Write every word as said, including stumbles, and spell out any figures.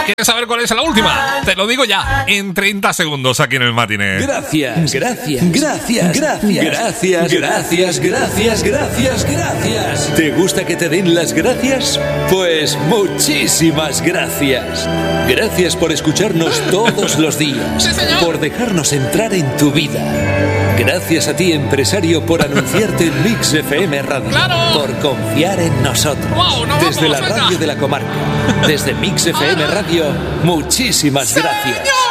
¿Quieres saber cuál es la última? Te lo digo ya, en treinta segundos aquí en el Matiné. Gracias, gracias, gracias, gracias, gracias, gracias, gracias, gracias, gracias. ¿Te gusta que te den las gracias? Pues muchísimas gracias. Gracias por escucharnos todos los días, Sí, señor. por dejarnos entrar en tu vida. Gracias a ti, empresario, por anunciarte en Mix F M Radio. ¡Claro! Por confiar en nosotros. Wow, no Desde vamos, la venga. radio de la comarca, desde Mix F M Radio, muchísimas gracias. ¡Señor!